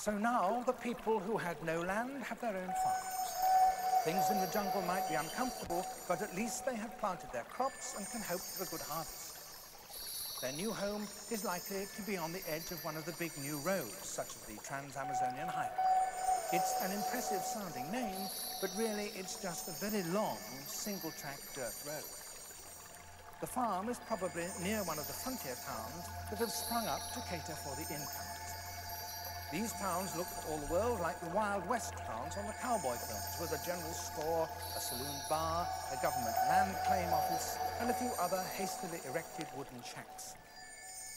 So now the people who had no land have their own farms. Things in the jungle might be uncomfortable, but at least they have planted their crops and can hope for a good harvest. Their new home is likely to be on the edge of one of the big new roads, such as the Trans-Amazonian Highway. It's an impressive sounding name, but really it's just a very long, single-track dirt road. The farm is probably near one of the frontier towns that have sprung up to cater for the incomers. These towns look for all the world like the Wild West towns on the cowboy films, with a general store, a saloon bar, a government land claim office, and a few other hastily erected wooden shacks.